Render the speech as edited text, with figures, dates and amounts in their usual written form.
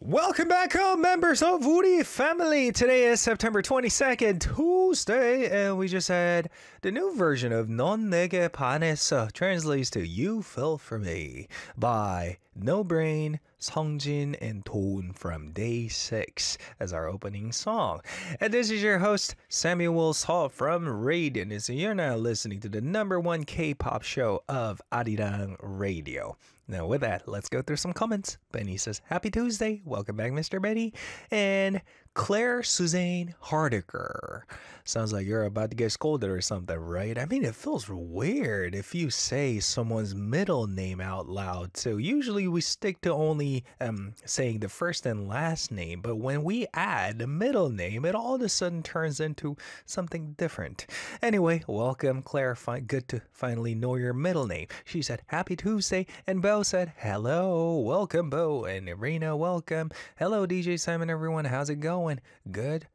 Welcome back home, members of Woody Family. Today is September 22nd, Tuesday, and we just had the new version of 넌 내게 반했어, translates to You Fell For Me, by No Brain, Songjin, and Toon from Day 6 as our opening song. And this is your host, Samuel Salt from Radiant. So you're now listening to the number one K-pop show of Arirang Radio. Now with that, let's go through some comments. Benny says, Happy Tuesday. Welcome back, Mr. Benny. And Claire Suzanne Hardiker. Sounds like you're about to get scolded or something, right? I mean, it feels weird if you say someone's middle name out loud. So usually we stick to only saying the first and last name. But when we add a middle name, it all of a sudden turns into something different. Anyway, welcome, Claire. Good to finally know your middle name. She said, Happy Tuesday. And Bo said, hello. Welcome, Bo. And Irina, welcome. Hello, DJ Simon, everyone. How's it going? Good.